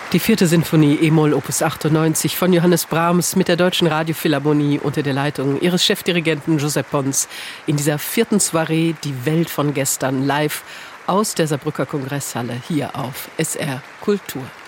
Die 4. Sinfonie E-Moll Opus 98 von Johannes Brahms mit der Deutschen Radiophilharmonie unter der Leitung ihres Chefdirigenten Josep Pons in dieser 4. Soiree Die Welt von gestern live aus der Saarbrücker Kongresshalle hier auf SR Kultur.